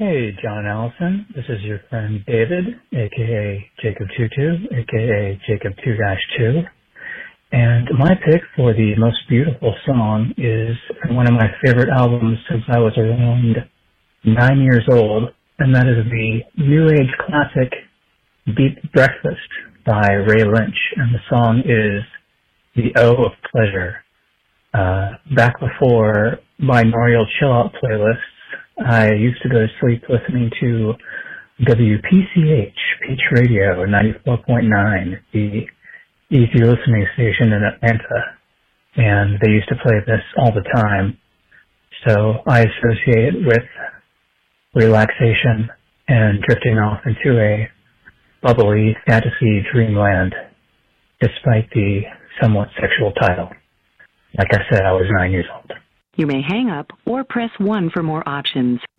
Hey, John and Allison. This is your friend David, aka Jacob22, aka Jacob2-2. And my pick for the most beautiful song is from one of my favorite albums since I was around 9 years old, and that is the New Age classic Beat Breakfast by Ray Lynch. And the song is The O of Pleasure. Back before binaural chill-out playlists, I used to go to sleep listening to WPCH, Peach Radio 94.9, the easy listening station in Atlanta. And they used to play this all the time. So I associate it with relaxation and drifting off into a bubbly fantasy dreamland, despite the somewhat sexual title. Like I said, I was 9 years old. You may hang up or press 1 for more options.